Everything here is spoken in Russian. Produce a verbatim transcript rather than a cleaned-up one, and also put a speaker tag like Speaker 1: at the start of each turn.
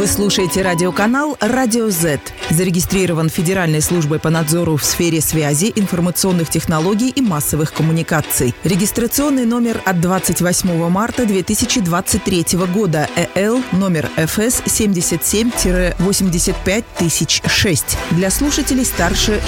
Speaker 1: слушаете радиоканал «Радио Z». Зарегистрирован Федеральной службой по надзору в сфере связи, информационных технологий и массовых коммуникаций. Регистрационный номер от двадцать восьмого марта две тысячи двадцать третьего года. ЭЛ номер эф эс семьдесят семь восемьдесят пять тысяч шесть. Для слушателей старше